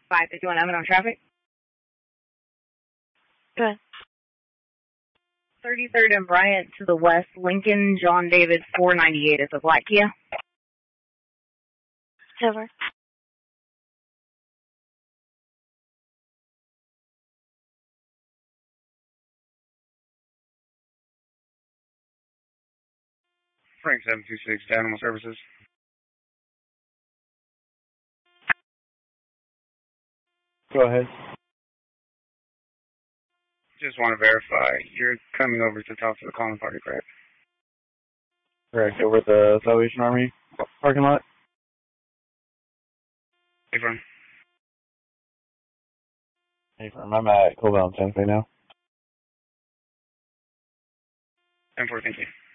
551 Evan on traffic. Good. 33rd and Bryant to the west, Lincoln, John David, 498 is a black Kia. Over. Frank 726, Animal Services. Go ahead. Just want to verify, you're coming over to talk to the calling party, correct? Correct, over at the Salvation Army parking lot. Hey, friend. Hey, firm, I'm at Cole Valentine's right now. 10-4, thank you.